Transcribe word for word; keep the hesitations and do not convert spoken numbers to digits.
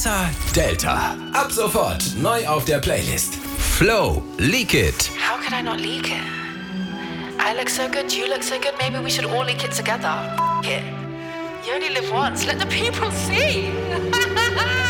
Vanessa Delta. Ab sofort neu auf der Playlist. Flow, Leak It. How could I not leak it? I look so good, you look so good, maybe we should all leak it together. F- it. You only live once, let the people see.